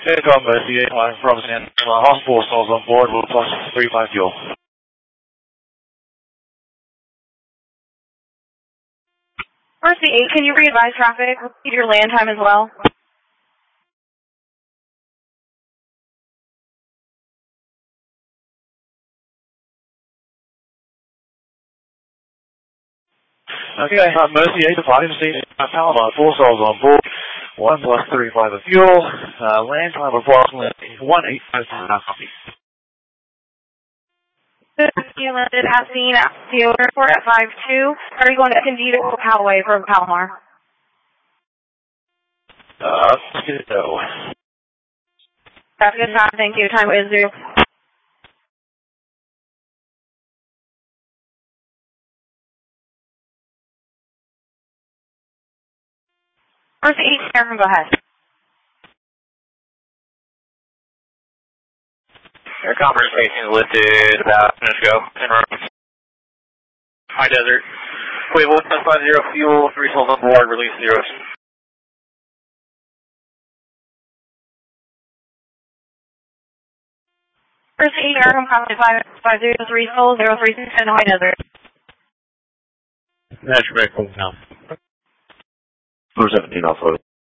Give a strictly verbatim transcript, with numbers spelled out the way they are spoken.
Aircom Mercy eight one from San uh, Hospital stalls on board with plus three five fuel. Mercy eight, can you re-advise traffic? Repeat your land time as well. Okay, uh, Mercy eight departing station uh, Palomar, four stalls on board, one plus three five of fuel, uh, land time approximately one eight five copy. You landed at scene at the airport at five two. Are you going to Candido or Callaway from Palomar? Uh, let's get it though. That's a good time, thank you. Time is zero. Mercy eight, Aaron, go ahead. Air conversation lifted about a minute ago. En route. High desert. Wave one five zero fuel, three souls on board, release zeros. Mercy eight, Aaron, five five zero three soul, zero three six, and High Desert. That's correct, now. four seventeen offload.